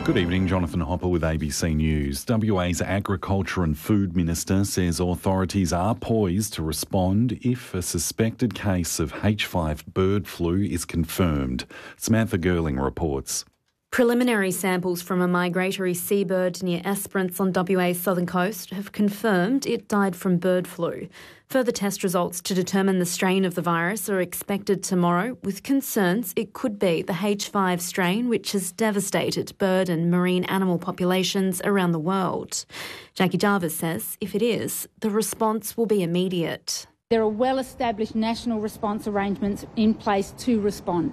Good evening, Jonathan Hopper with ABC News. WA's Agriculture and Food Minister says authorities are poised to respond if a suspected case of H5 bird flu is confirmed. Samantha Gerling reports. Preliminary samples from a migratory seabird near Esperance on WA's southern coast have confirmed it died from bird flu. Further test results to determine the strain of the virus are expected tomorrow, with concerns it could be the H5 strain, which has devastated bird and marine animal populations around the world. Jackie Jarvis says if it is, the response will be immediate. There are well-established national response arrangements in place to respond.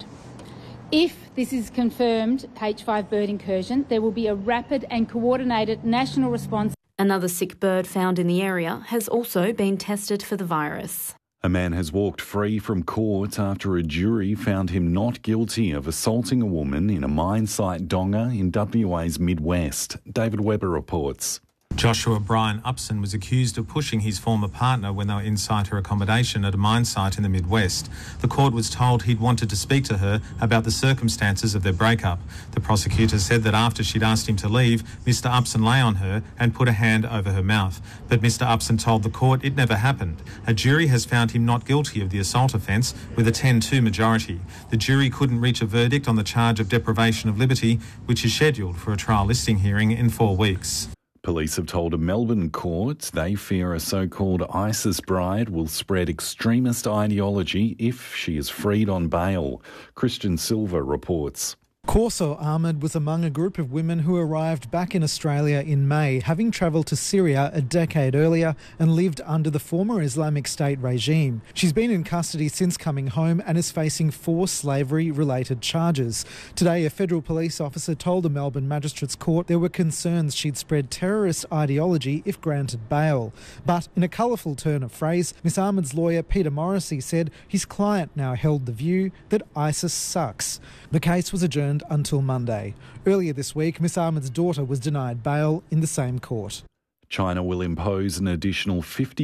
If this is confirmed H5 bird incursion, there will be a rapid and coordinated national response. Another sick bird found in the area has also been tested for the virus. A man has walked free from court after a jury found him not guilty of assaulting a woman in a mine site donga in WA's Midwest. David Webber reports. Joshua Brian Upson was accused of pushing his former partner when they were inside her accommodation at a mine site in the Midwest. The court was told he'd wanted to speak to her about the circumstances of their breakup. The prosecutor said that after she'd asked him to leave, Mr Upson lay on her and put a hand over her mouth. But Mr Upson told the court it never happened. A jury has found him not guilty of the assault offence with a 10-2 majority. The jury couldn't reach a verdict on the charge of deprivation of liberty, which is scheduled for a trial listing hearing in 4 weeks. Police have told a Melbourne court they fear a so-called ISIS bride will spread extremist ideology if she is freed on bail. Christian Silva reports. Corso Ahmed was among a group of women who arrived back in Australia in May, having travelled to Syria a decade earlier and lived under the former Islamic State regime. She's been in custody since coming home and is facing 4 slavery-related charges. Today, a federal police officer told the Melbourne Magistrates Court there were concerns she'd spread terrorist ideology if granted bail. But in a colourful turn of phrase, Miss Ahmed's lawyer Peter Morrissey said his client now held the view that ISIS sucks. The case was adjourned until Monday. Earlier this week, Miss Ahmed's daughter was denied bail in the same court. China will impose an additional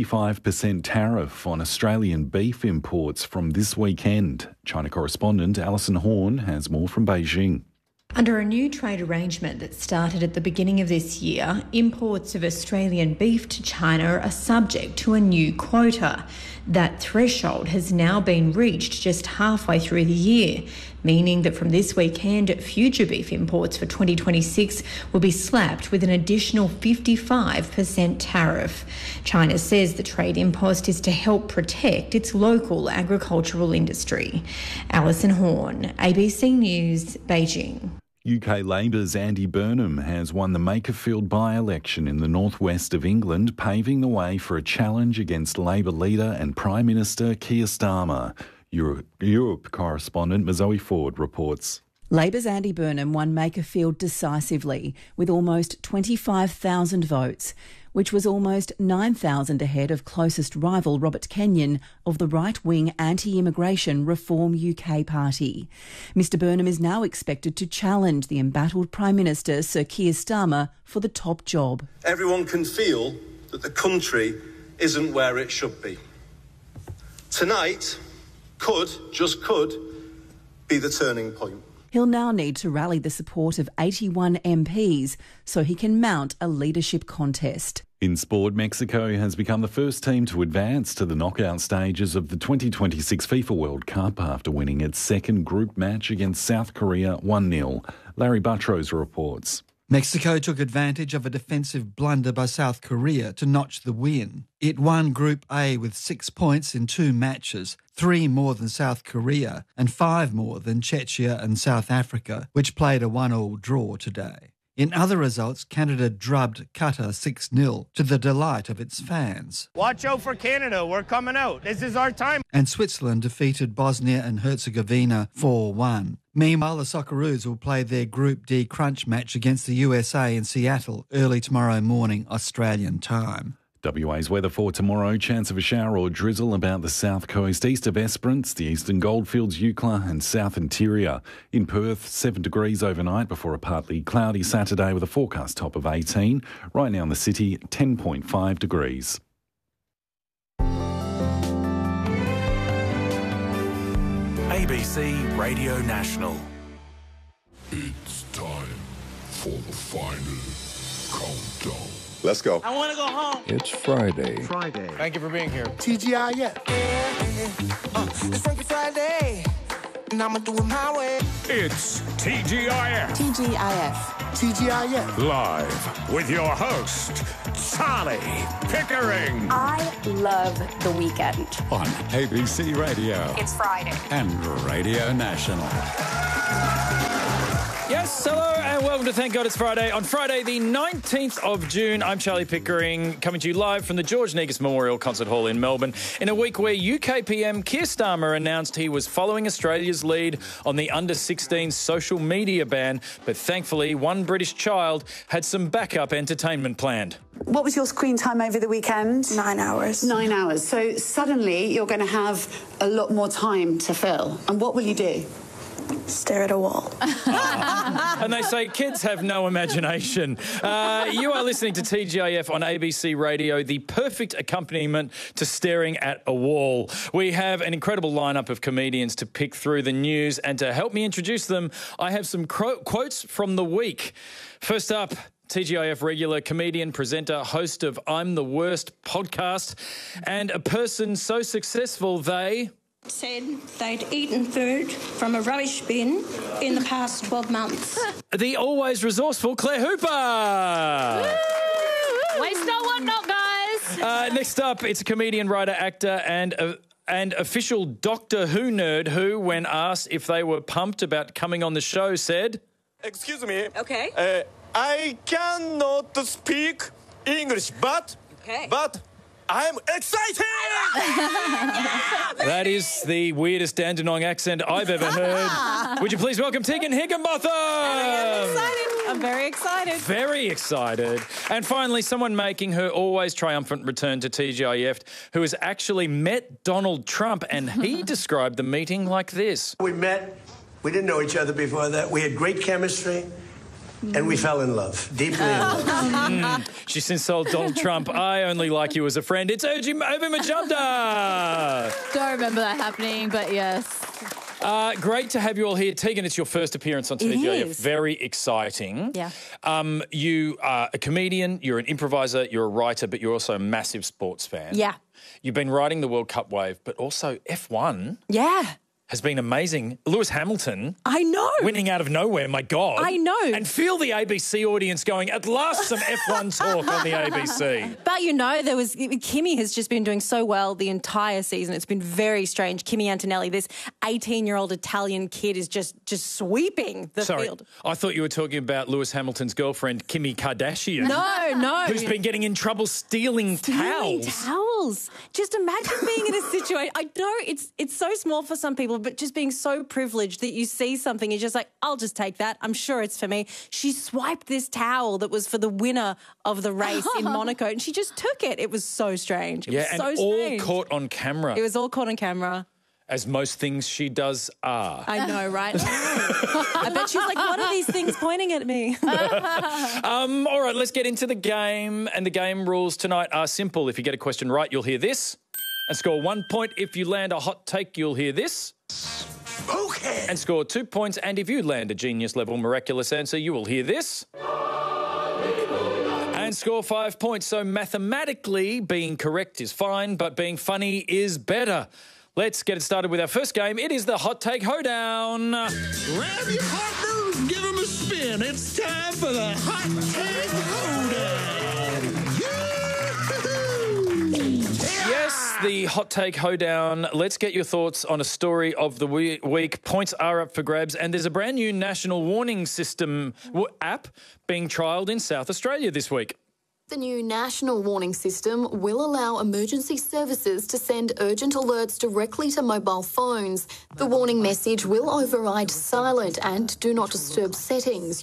55% tariff on Australian beef imports from this weekend. China correspondent Alison Horn has more from Beijing. Under a new trade arrangement that started at the beginning of this year, imports of Australian beef to China are subject to a new quota. That threshold has now been reached just halfway through the year, meaning that from this weekend, future beef imports for 2026 will be slapped with an additional 55% tariff. China says the trade impost is to help protect its local agricultural industry. Alison Horn, ABC News, Beijing. UK Labor's Andy Burnham has won the Makerfield by-election in the northwest of England, paving the way for a challenge against Labor leader and Prime Minister Keir Starmer. Europe correspondent Mazoe Ford reports. Labor's Andy Burnham won Makerfield decisively with almost 25,000 votes, which was almost 9,000 ahead of closest rival Robert Kenyon of the right-wing anti-immigration Reform UK party. Mr Burnham is now expected to challenge the embattled Prime Minister Sir Keir Starmer for the top job. Everyone can feel that the country isn't where it should be. Tonight just could, be the turning point. He'll now need to rally the support of 81 MPs so he can mount a leadership contest. In sport, Mexico has become the first team to advance to the knockout stages of the 2026 FIFA World Cup after winning its second group match against South Korea 1-0. Larry Buttrose reports. Mexico took advantage of a defensive blunder by South Korea to notch the win. It won Group A with 6 points in 2 matches, 3 more than South Korea and 5 more than Czechia and South Africa, which played a 1-1 draw today. In other results, Canada drubbed Qatar 6-0 to the delight of its fans. Watch out for Canada, we're coming out. This is our time. And Switzerland defeated Bosnia and Herzegovina 4-1. Meanwhile, the Socceroos will play their Group D crunch match against the USA in Seattle early tomorrow morning, Australian time. WA's weather for tomorrow, chance of a shower or drizzle about the south coast, east of Esperance, the eastern Goldfields, Eucla and south interior. In Perth, 7 degrees overnight before a partly cloudy Saturday with a forecast top of 18. Right now in the city, 10.5 degrees. ABC Radio National. It's time for the final countdown. Let's go. I want to go home. It's Friday. Thank you for being here. TGIF. It's Funky Friday, and I'ma do it my way. It's TGIF. TGIF. Live with your host, Charlie Pickering. I love the weekend. On ABC Radio. It's Friday. And Radio National. Yes, hello and welcome to Thank God It's Friday. On Friday, the 19th of June, I'm Charlie Pickering, coming to you live from the George Negus Memorial Concert Hall in Melbourne, in a week where UK PM Keir Starmer announced he was following Australia's lead on the under-16 social media ban, but thankfully one British child had some backup entertainment planned. What was your screen time over the weekend? 9 hours. 9 hours. So suddenly you're going to have a lot more time to fill. And what will you do? Stare at a wall. And they say kids have no imagination. You are listening to TGIF on ABC Radio, the perfect accompaniment to staring at a wall. We have an incredible lineup of comedians to pick through the news, and to help me introduce them, I have some quotes from the week. First up, TGIF regular comedian, presenter, host of I'm the Worst podcast, and a person so successful they said they'd eaten food from a rubbish bin in the past 12 months. The always resourceful Claire Hooper. Waste not, want not, guys. Next up, it's a comedian, writer, actor, and official Doctor Who nerd who, when asked if they were pumped about coming on the show, said, Excuse me. Okay. I cannot speak English, but I'm excited! That is the weirdest Dandenong accent I've ever heard. Would you please welcome Tegan Higginbotham? I'm very excited. Very excited. And finally, someone making her always triumphant return to TGIF who has actually met Donald Trump, and he described the meeting like this. We met. We didn't know each other before that. We had great chemistry. And we fell in love, deeply in love. She since told Donald Trump, I only like you as a friend. It's Urji Majumdar. Don't remember that happening, but yes. Great to have you all here. Tegan, it's your first appearance on TGIF. Very exciting. Yeah. You are a comedian, you're an improviser, you're a writer, but you're also a massive sports fan. Yeah. You've been riding the World Cup wave, but also F1. Yeah. Has been amazing. Lewis Hamilton. I know. Winning out of nowhere, my God. I know. And feel the ABC audience going, at last some F1 talk on the ABC. But Kimi has just been doing so well the entire season. It's been very strange. Kimi Antonelli, this 18-year-old Italian kid, is just sweeping the field. I thought you were talking about Lewis Hamilton's girlfriend, Kimi Kardashian. No. Who's been getting in trouble stealing towels. Just imagine being in a situation. I know it's so small for some people, but just being so privileged that you see something, you're just like, I'll just take that. I'm sure it's for me. She swiped this towel that was for the winner of the race in Monaco, and she just took it. It was so strange. It was so strange. All caught on camera. It was all caught on camera. As most things she does are. I know, right? I bet she's like, what are these things pointing at me? All right, let's get into the game. And the game rules tonight are simple. If you get a question right, you'll hear this. And score 1 point. If you land a hot take, you'll hear this. Okay. And score 2 points. And if you land a genius-level miraculous answer, you will hear this. And score 5 points. So mathematically, being correct is fine, but being funny is better. Let's get it started with our first game. It is the Hot Take Hoedown. Grab your partners, give them a spin. It's time for the Hot Take Hoedown. Yes, the Hot Take Hoedown. Let's get your thoughts on a story of the week. Points are up for grabs, and there's a brand new national warning system app being trialled in South Australia this week. The new national warning system will allow emergency services to send urgent alerts directly to mobile phones. The warning message will override silent and do not disturb settings.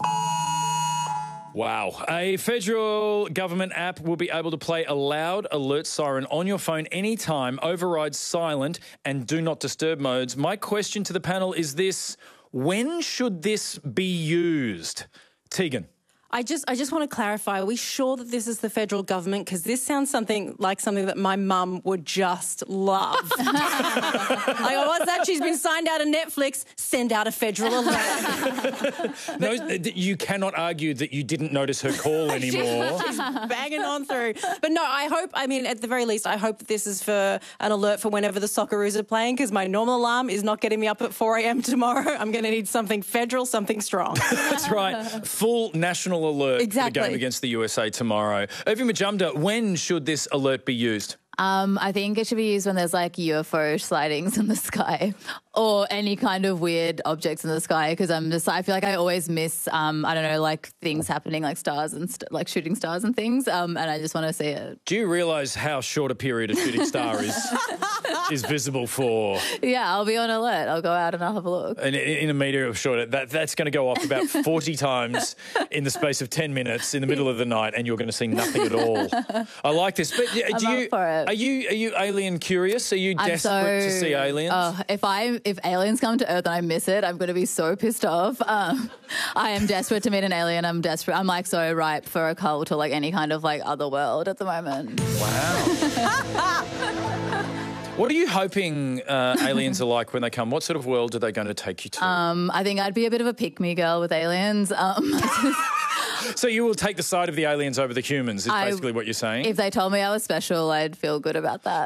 Wow. A federal government app will be able to play a loud alert siren on your phone anytime, override silent and do not disturb modes. My question to the panel is this: when should this be used? Tegan. I just want to clarify, are we sure that this is the federal government? Because this sounds something that my mum would just love. Like, what's that? She's been signed out of Netflix. Send out a federal alert. No, you cannot argue that you didn't notice her call anymore. She's banging on through. But no, at the very least, I hope that this is for an alert for whenever the Socceroos are playing, because my normal alarm is not getting me up at 4 a.m. tomorrow. I'm going to need something federal, something strong. That's right. Full national alert for the game against the USA tomorrow. Irving Majumdar, when should this alert be used? I think it should be used when there's like UFO sightings in the sky or any kind of weird objects in the sky, because I feel like I always miss, like things happening, like stars and like shooting stars and things, and I just want to see it. Do you realise how short a period a shooting star is visible for? Yeah, I'll be on alert. I'll go out and I'll have a look. And in a metre of short, that's going to go off about 40 times in the space of 10 minutes in the middle of the night, and you're going to see nothing at all. I like this. But are you alien curious? Are you desperate to see aliens? If aliens come to Earth and I miss it, I'm going to be so pissed off. I am desperate to meet an alien. I'm desperate. I'm like so ripe for a cult or like any kind of like other world at the moment. Wow. What are you hoping aliens are like when they come? What sort of world are they going to take you to? I think I'd be a bit of a pick-me girl with aliens. So you will take the side of the aliens over the humans, is basically what you're saying? If they told me I was special, I'd feel good about that.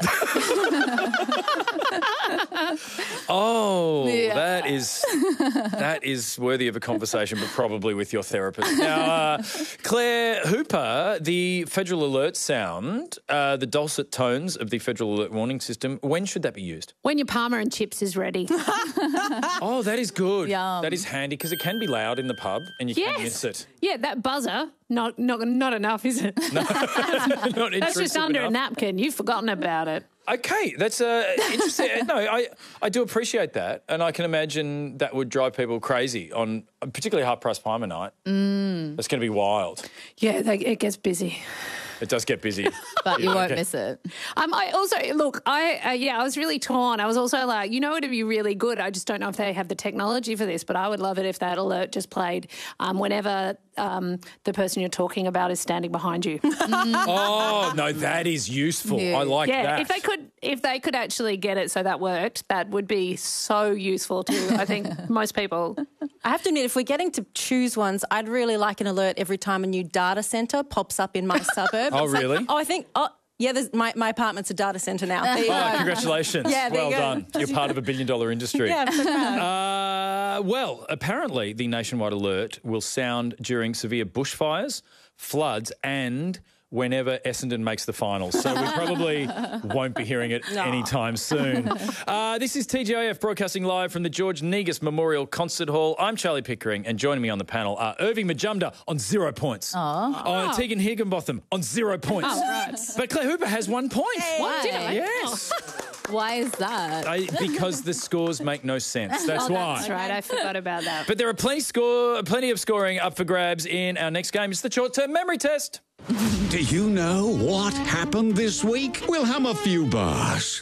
That is worthy of a conversation, but probably with your therapist. Now, Claire Hooper, the Federal Alert sound, the dulcet tones of the Federal Alert warning system, when should that be used? When your Parma and chips is ready. Oh, that is good. Yum. That is handy because it can be loud in the pub and you can miss it. Yeah, that buzzer, not enough, is it? No, That's just under a napkin. You've forgotten about it. Okay, that's interesting. No, I do appreciate that, and I can imagine that would drive people crazy on particularly half-price Parma night. It's going to be wild. Yeah, it gets busy. It does get busy. But you won't miss it. I also, look, I was really torn. I was also like, it'd be really good. I just don't know if they have the technology for this, but I would love it if that alert just played whenever the person you're talking about is standing behind you. Oh, no, that is useful. Yeah. I like that. If they could actually get it so that worked, that would be so useful to, I think, most people. I have to admit, if we're getting to choose ones, I'd really like an alert every time a new data centre pops up in my suburb. Oh, really? My apartment's a data centre now. There you go. Congratulations. Yeah, well done. You're part of $1 billion industry. Yeah, I'm so proud. Well, apparently the nationwide alert will sound during severe bushfires, floods and whenever Essendon makes the finals. So we probably won't be hearing it anytime soon. This is TGIF broadcasting live from the George Negus Memorial Concert Hall. I'm Charlie Pickering, and joining me on the panel are Irving Majumdar on 0 points. Tegan Higginbotham on 0 points. Oh, right. But Claire Hooper has 1 point. Why? Did I? Yes. Why is that? Because the scores make no sense. That's why. That's right. I forgot about that. But there are plenty of scoring up for grabs in our next game. It's the short-term memory test. Do you know what happened this week? We'll hum a few bars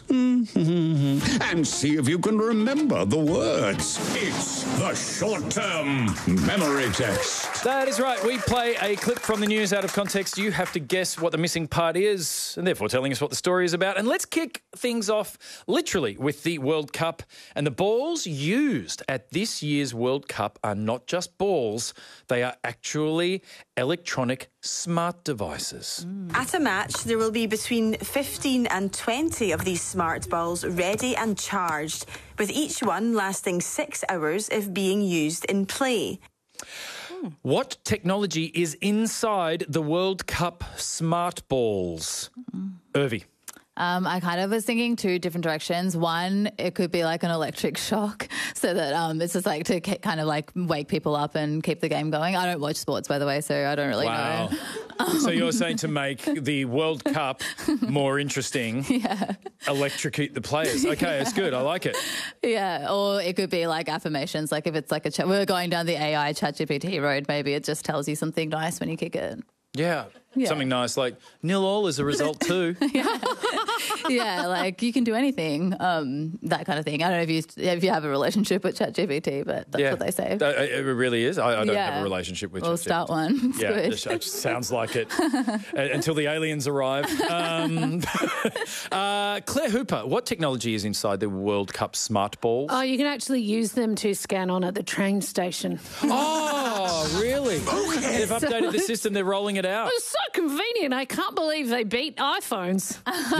and see if you can remember the words. It's the short-term memory test. That is right. We play a clip from the news out of context. You have to guess what the missing part is and therefore telling us what the story is about. And let's kick things off literally with the World Cup. And the balls used at this year's World Cup are not just balls. They are actually electronic smart devices. At a match, there will be between 15 and 20 of these smart balls ready and charged, with each one lasting 6 hours if being used in play. What technology is inside the World Cup smart balls? Irvie. I kind of was thinking 2 different directions. One, it could be like an electric shock so that it's just like to kind of like wake people up and keep the game going. I don't watch sports, by the way, so I don't really know. So you're saying to make the World Cup more interesting, electrocute the players. Okay, it's good. I like it. Yeah, or it could be like affirmations. Like if it's like we're going down the AI ChatGPT road, maybe it just tells you something nice when you kick it. Yeah. Yeah. Something nice like 0-0 is a result too. Yeah, like you can do anything, that kind of thing. I don't know if you have a relationship with ChatGPT, but that's what they say. It really is. I don't have a relationship with We'll ChatGPT. start one. It's Yeah, good. it just sounds like it. Until the aliens arrive. Claire Hooper, what technology is inside the World Cup smart balls? Oh, you can actually use them to scan on at the train station. Oh, really? They've updated the system. They're rolling it out. It's so convenient. I can't believe they beat iPhones.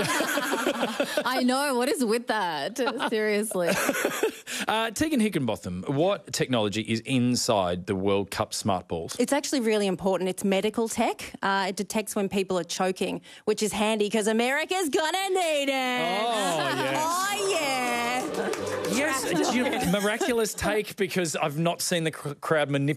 I know. What is with that? Seriously. Tegan Higginbotham, what technology is inside the World Cup smart balls? It's actually really important. It's medical tech. It detects when people are choking, which is handy because America's gonna need it. Oh, yeah. Yes, it's your miraculous take because I've not seen the crowd manipulate